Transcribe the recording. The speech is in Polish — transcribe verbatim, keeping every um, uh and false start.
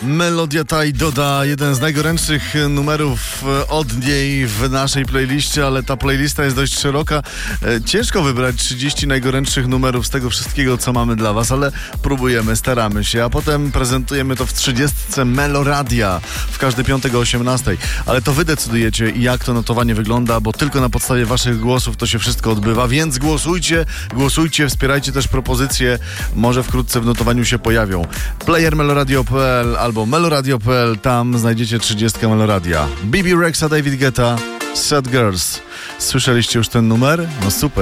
Melodia Taj doda jeden z najgorętszych numerów od niej w naszej playliście, ale ta playlista jest dość szeroka. Ciężko wybrać trzydzieści najgorętszych numerów z tego wszystkiego, co mamy dla was, ale próbujemy, staramy się, a potem prezentujemy to w trzydziestce Meloradia w każdy piątek o osiemnastej. Ale to wy decydujecie, jak to notowanie wygląda, bo tylko na podstawie waszych głosów to się wszystko odbywa, więc głosujcie, głosujcie, wspierajcie też propozycje, może wkrótce w notowaniu się pojawią. Player meloradio kropka p l albo meloradio kropka p l, tam znajdziecie trzydziestkę Meloradia. B B Rexa, David Guetta, Sad Girls. Słyszeliście już ten numer? No super.